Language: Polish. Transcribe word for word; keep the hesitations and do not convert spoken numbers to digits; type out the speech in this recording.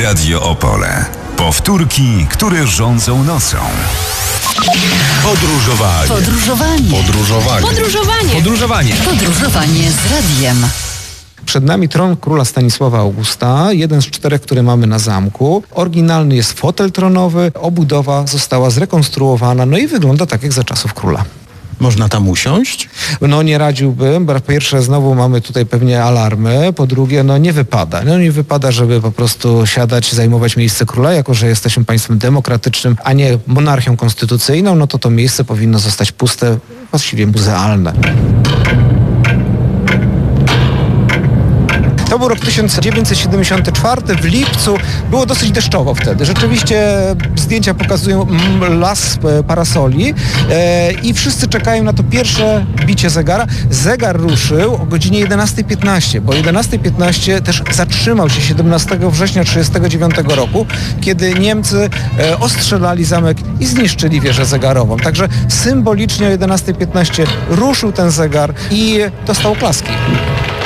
Radio Opole. Powtórki, które rządzą nocą. Podróżowanie. Podróżowanie. Podróżowanie. Podróżowanie. Podróżowanie. Podróżowanie z radiem. Przed nami tron króla Stanisława Augusta, jeden z czterech, który mamy na zamku. Oryginalny jest fotel tronowy, obudowa została zrekonstruowana, no i wygląda tak jak za czasów króla. Można tam usiąść? No nie radziłbym, bo po pierwsze znowu mamy tutaj pewnie alarmy, po drugie no nie wypada. No nie wypada, żeby po prostu siadać, zajmować miejsce króla, jako że jesteśmy państwem demokratycznym, a nie monarchią konstytucyjną, no to to miejsce powinno zostać puste, właściwie muzealne. To był rok tysiąc dziewięćset siedemdziesiąty czwarty, w lipcu. Było dosyć deszczowo wtedy. Rzeczywiście zdjęcia pokazują las parasoli e, i wszyscy czekają na to pierwsze bicie zegara. Zegar ruszył o godzinie jedenastej piętnaście, bo o jedenastej piętnaście też zatrzymał się siedemnastego września tysiąc dziewięćset trzydziestego dziewiątego roku, kiedy Niemcy e, ostrzelali zamek i zniszczyli wieżę zegarową. Także symbolicznie o jedenastej piętnaście ruszył ten zegar i dostał klaski.